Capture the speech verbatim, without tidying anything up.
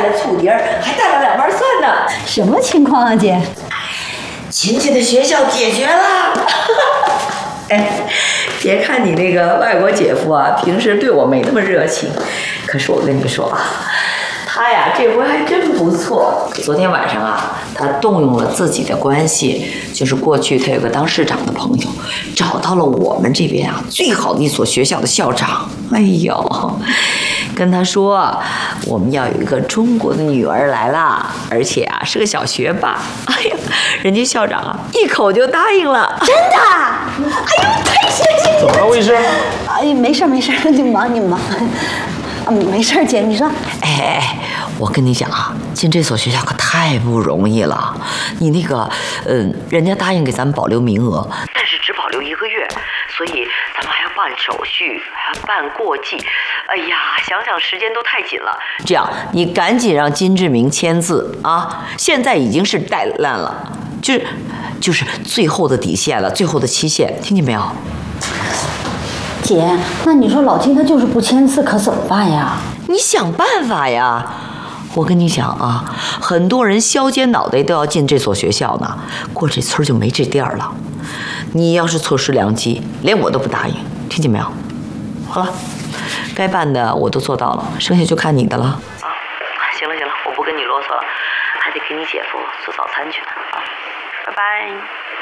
带了醋碟儿，还带了两瓣蒜呢。 什么情况啊，姐？ 亲戚的学校解决了。哎，别看你那个外国姐夫啊，平时对我没那么热情，可是我跟你说啊，他呀这回还真不错。昨天晚上啊，他动用了自己的关系，就是过去他有个当市长的朋友，找到了我们这边啊最好的一所学校的校长。哎呦，跟他说我们要有一个中国的女儿来了，而且啊是个小学霸。哎呀，人家校长啊一口就答应了。 真的？哎呦，太谢谢你了！ 怎么了，魏师？ 哎，没事没事，你忙你忙。嗯，没事，姐，你说。 哎哎，我跟你讲啊，进这所学校可太不容易了。你那个，嗯，人家答应给咱们保留名额，但是只保留一个月，所以咱们还要办手续，还要办过继。哎呀，想想时间都太紧了。这样，你赶紧让金志明签字啊！现在已经是deadline了，就是就是最后的底线了，最后的期限，听见没有？ 姐，那你说老金他就是不签字，可怎么办呀？ 你想办法呀！我跟你讲啊，很多人削尖脑袋都要进这所学校呢，过这村就没这店儿了。你要是错失良机，连我都不答应，听见没有？好了，该办的我都做到了，剩下就看你的了。啊，行了行了，我不跟你啰嗦了，还得给你姐夫做早餐去呢。啊，拜拜。